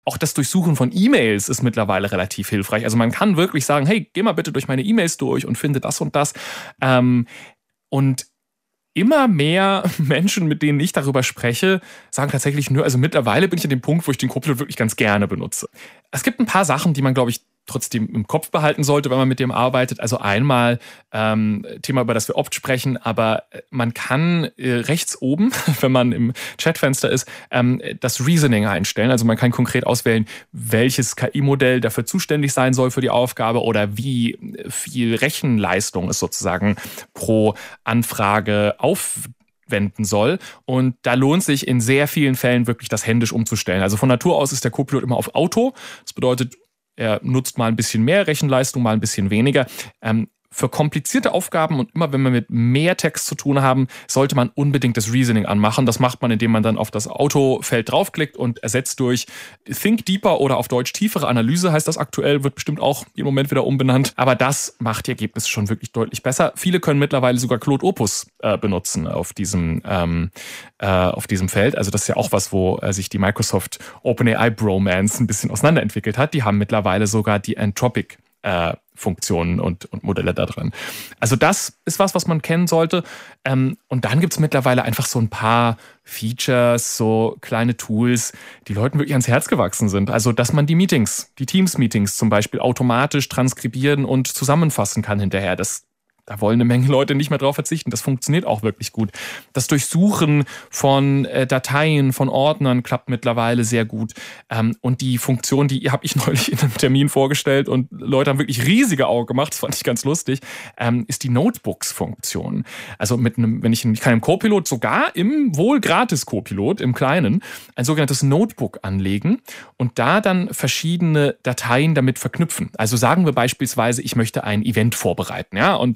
Auch das Durchsuchen von E-Mails ist mittlerweile relativ hilfreich. Also man kann wirklich sagen, hey, geh mal bitte durch meine E-Mails durch und finde das und das. Und immer mehr Menschen, mit denen ich darüber spreche, sagen tatsächlich nur, also mittlerweile bin ich an dem Punkt, wo ich den Copilot wirklich ganz gerne benutze. Es gibt ein paar Sachen, die man, glaube ich, trotzdem im Kopf behalten sollte, wenn man mit dem arbeitet. Also einmal Thema, über das wir oft sprechen, aber man kann rechts oben, wenn man im Chatfenster ist, das Reasoning einstellen. Also man kann konkret auswählen, welches KI-Modell dafür zuständig sein soll für die Aufgabe oder wie viel Rechenleistung es sozusagen pro Anfrage aufwenden soll. Und da lohnt sich in sehr vielen Fällen wirklich das händisch umzustellen. Also von Natur aus ist der Copilot immer auf Auto. Das bedeutet, er nutzt mal ein bisschen mehr Rechenleistung, mal ein bisschen weniger. Für komplizierte Aufgaben und immer wenn wir mit mehr Text zu tun haben, sollte man unbedingt das Reasoning anmachen. Das macht man, indem man dann auf das Autofeld draufklickt und ersetzt durch Think Deeper oder auf Deutsch tiefere Analyse heißt das aktuell, wird bestimmt auch im Moment wieder umbenannt. Aber das macht die Ergebnisse schon wirklich deutlich besser. Viele können mittlerweile sogar Claude Opus benutzen auf diesem Feld. Also das ist ja auch was, wo sich die Microsoft OpenAI Bromance ein bisschen auseinanderentwickelt hat. Die haben mittlerweile sogar die Anthropic Funktionen und Modelle da dran. Also das ist was man kennen sollte. Und dann gibt es mittlerweile einfach so ein paar Features, so kleine Tools, die Leuten wirklich ans Herz gewachsen sind. Also dass man die Teams-Meetings zum Beispiel automatisch transkribieren und zusammenfassen kann hinterher. Da wollen eine Menge Leute nicht mehr drauf verzichten. Das funktioniert auch wirklich gut. Das Durchsuchen von Dateien, von Ordnern klappt mittlerweile sehr gut. Und die Funktion, die habe ich neulich in einem Termin vorgestellt und Leute haben wirklich riesige Augen gemacht, das fand ich ganz lustig, ist die Notebooks-Funktion. Also ich kann im Copilot, sogar im wohl gratis Copilot, im kleinen, ein sogenanntes Notebook anlegen und da dann verschiedene Dateien damit verknüpfen. Also sagen wir beispielsweise, ich möchte ein Event vorbereiten, ja, und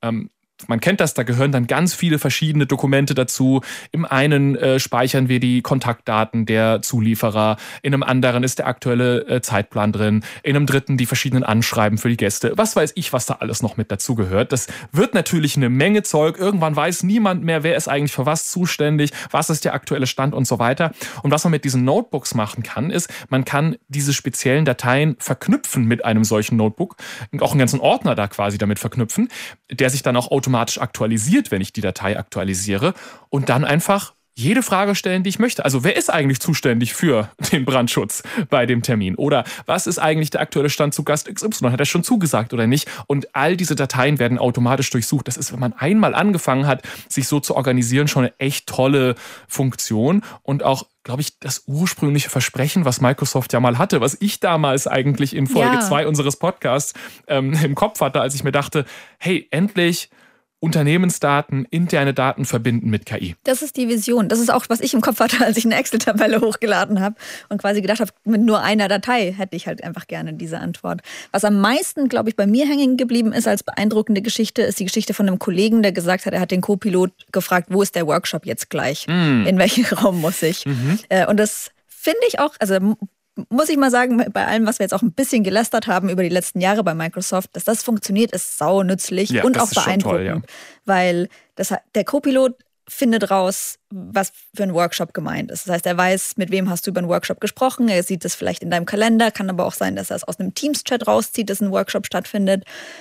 man kennt das, da gehören dann ganz viele verschiedene Dokumente dazu. Im einen speichern wir die Kontaktdaten der Zulieferer, in einem anderen ist der aktuelle Zeitplan drin, in einem dritten die verschiedenen Anschreiben für die Gäste. Was weiß ich, was da alles noch mit dazu gehört. Das wird natürlich eine Menge Zeug. Irgendwann weiß niemand mehr, wer ist eigentlich für was zuständig, was ist der aktuelle Stand und so weiter. Und was man mit diesen Notebooks machen kann, ist, man kann diese speziellen Dateien verknüpfen mit einem solchen Notebook, auch einen ganzen Ordner da quasi damit verknüpfen, der sich dann auch automatisch aktualisiert, wenn ich die Datei aktualisiere und dann einfach jede Frage stellen, die ich möchte. Also wer ist eigentlich zuständig für den Brandschutz bei dem Termin? Oder was ist eigentlich der aktuelle Stand zu Gast XY? Hat er schon zugesagt oder nicht? Und all diese Dateien werden automatisch durchsucht. Das ist, wenn man einmal angefangen hat, sich so zu organisieren, schon eine echt tolle Funktion und auch, glaube ich, das ursprüngliche Versprechen, was Microsoft ja mal hatte, was ich damals eigentlich in Folge 2 unseres Podcasts im Kopf hatte, als ich mir dachte, hey, endlich Unternehmensdaten, interne Daten verbinden mit KI. Das ist die Vision. Das ist auch, was ich im Kopf hatte, als ich eine Excel-Tabelle hochgeladen habe und quasi gedacht habe, mit nur einer Datei hätte ich halt einfach gerne diese Antwort. Was am meisten, glaube ich, bei mir hängen geblieben ist als beeindruckende Geschichte, ist die Geschichte von einem Kollegen, der gesagt hat, er hat den Copilot gefragt, wo ist der Workshop jetzt gleich? In welchen Raum muss ich? Und das finde ich auch, also muss ich mal sagen, bei allem, was wir jetzt auch ein bisschen gelästert haben über die letzten Jahre bei Microsoft, dass das funktioniert, ist sau nützlich und auch beeindruckend. Toll, weil der Copilot findet raus, was für ein Workshop gemeint ist. Das heißt, er weiß, mit wem hast du über einen Workshop gesprochen, er sieht es vielleicht in deinem Kalender, kann aber auch sein, dass er es aus einem Teams-Chat rauszieht, dass ein Workshop stattfindet.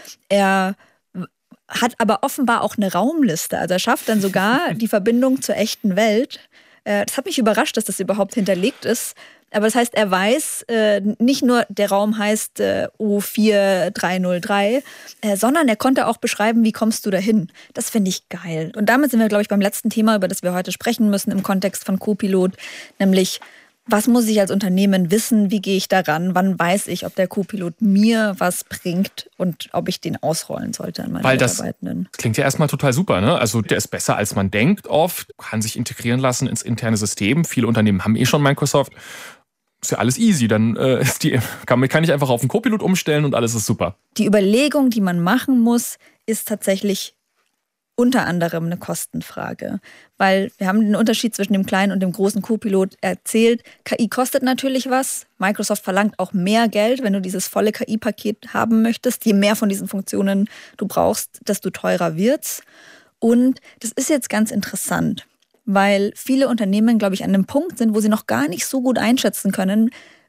Er hat aber offenbar auch eine Raumliste. Also er schafft dann sogar die Verbindung zur echten Welt. Das hat mich überrascht, dass das überhaupt hinterlegt ist. Aber das heißt, er weiß, nicht nur der Raum heißt O4303, sondern er konnte auch beschreiben, wie kommst du dahin. Das finde ich geil. Und damit sind wir, glaube ich, beim letzten Thema, über das wir heute sprechen müssen im Kontext von Copilot, nämlich was muss ich als Unternehmen wissen, wie gehe ich daran, wann weiß ich, ob der Copilot mir was bringt und ob ich den ausrollen sollte an meine Mitarbeitenden. Das klingt ja erstmal total super, ne? Also der ist besser, als man denkt oft, kann sich integrieren lassen ins interne System. Viele Unternehmen haben schon Microsoft. Ist ja alles easy, dann kann ich einfach auf den Copilot umstellen und alles ist super. Die Überlegung, die man machen muss, ist tatsächlich unter anderem eine Kostenfrage. Weil wir haben den Unterschied zwischen dem kleinen und dem großen Copilot erzählt. KI kostet natürlich was. Microsoft verlangt auch mehr Geld, wenn du dieses volle KI-Paket haben möchtest. Je mehr von diesen Funktionen du brauchst, desto teurer wird's. Und das ist jetzt ganz interessant, weil viele Unternehmen, glaube ich, an einem Punkt sind, wo sie noch gar nicht so gut einschätzen können,